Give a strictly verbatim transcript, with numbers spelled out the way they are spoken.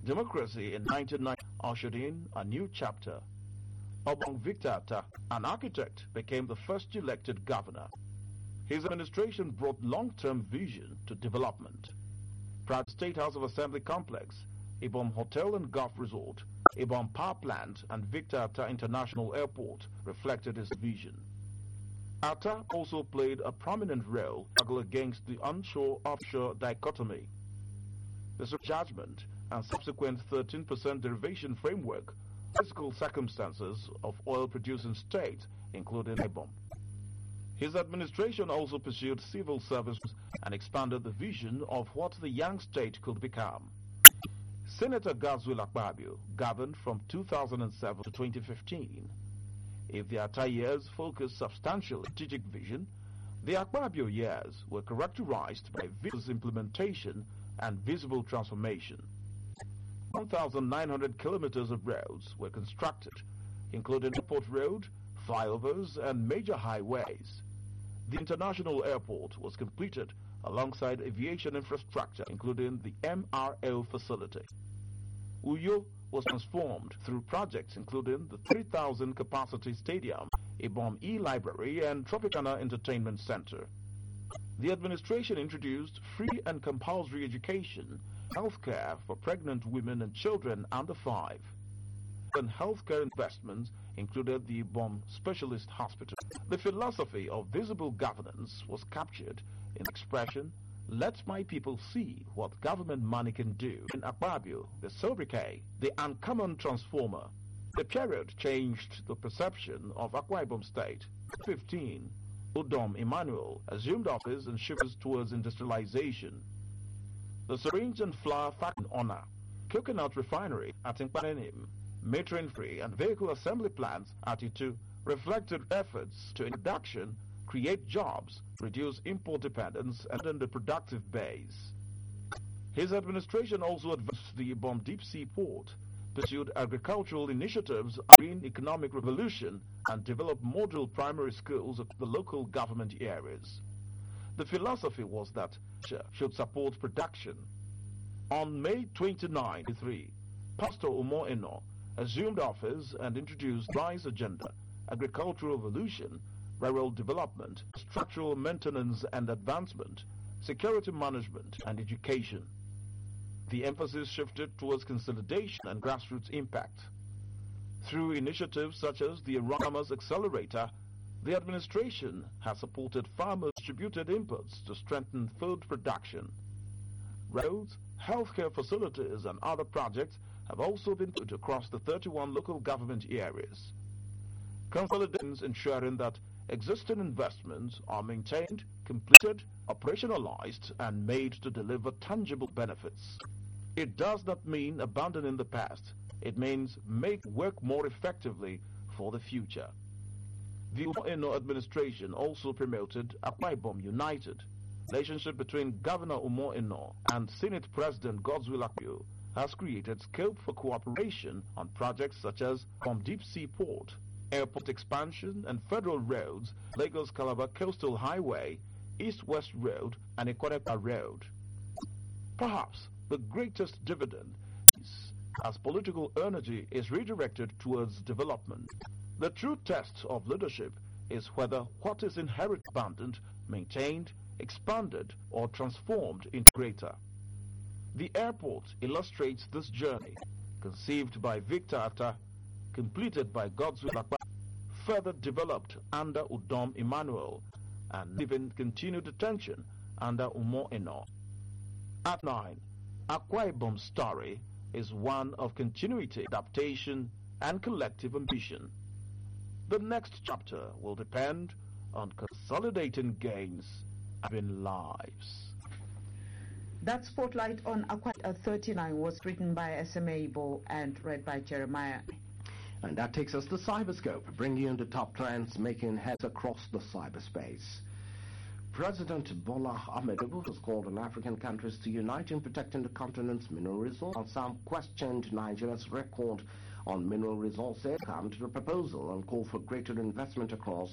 Democracy in nineteen ninety ushered in a new chapter. Obong Victor Atta, an architect, became the first elected governor. His administration brought long-term vision to development. Proud State House of Assembly Complex, Ibom Hotel and Golf Resort, Ibom Power Plant, and Victor Atta International Airport reflected his vision. Atta also played a prominent role against the onshore-offshore dichotomy. The judgment and subsequent thirteen percent derivation framework, physical circumstances of oil-producing states, including Ibom. His administration also pursued civil service and expanded the vision of what the young state could become. Senator Godswill Akpabio governed from two thousand seven to twenty fifteen. If the Atta years focused substantial strategic vision, the Akpabio years were characterized by vigorous implementation and visible transformation. one thousand nine hundred kilometers of roads were constructed, including Airport Road, flyovers, and major highways. The international airport was completed alongside aviation infrastructure, including the M R O facility. Uyo was transformed through projects including the three thousand capacity stadium, Ibom E-Library, and Tropicana Entertainment Center. The administration introduced free and compulsory education, healthcare for pregnant women and children under five. And healthcare investments included the Ibom Specialist Hospital. The philosophy of visible governance was captured in the expression, "Let my people see what government money can do." In Akpabio, the sobriquet, the uncommon transformer. The period changed the perception of Akwa Ibom State. fifteen. Udom Emmanuel assumed office and shifted towards industrialization. The syringe and flour factory in Ona, coconut refinery at Nkpanenim, matron-free and vehicle assembly plants at Itu reflected efforts to introduction, create jobs, reduce import dependence, and the productive base. His administration also advanced the Ibom Deep Sea Port, pursued agricultural initiatives, green economic revolution, and developed model primary schools at the local government areas. The philosophy was that should support production. On May twenty-ninth, Pastor Umo Eno assumed office and introduced RISE agenda, agricultural revolution, rural development, structural maintenance and advancement, security management, and education. The emphasis shifted towards consolidation and grassroots impact. Through initiatives such as the Farmers Accelerator, the administration has supported farmers' distributed inputs to strengthen food production. Roads, healthcare facilities, and other projects have also been put across the thirty-one local government areas. Consolidations ensuring that existing investments are maintained, completed, operationalized, and made to deliver tangible benefits. It does not mean abandoning the past. It means make work more effectively for the future. The Umo Eno administration also promoted Akwa Ibom United. Relationship between Governor Umo Eno and Senate President Godswill Akpabio has created scope for cooperation on projects such as Ibom Deep Sea Port, airport expansion and federal roads, Lagos-Calabar Coastal Highway, East-West Road, and Ikotapa Road. Perhaps the greatest dividend is as political energy is redirected towards development. The true test of leadership is whether what is inherited abandoned, maintained, expanded, or transformed into greater. The airport illustrates this journey, conceived by Victor Atta, completed by Godswill Akpabio, further developed under Udom Emmanuel, and even continued attention under Umo Eno. At nine, Akwa Ibom's story is one of continuity, adaptation, and collective ambition. The next chapter will depend on consolidating gains in lives. That spotlight on Akwa thirty-nine was written by S M A Ibo and read by Jeremiah. And that takes us to Cyberscope, bringing you the top trends making heads across the cyberspace. President Bola Ahmed Tinubu has called on African countries to unite in protecting the continent's mineral resources. Some questioned Nigeria's record on mineral resources, come to the proposal and call for greater investment across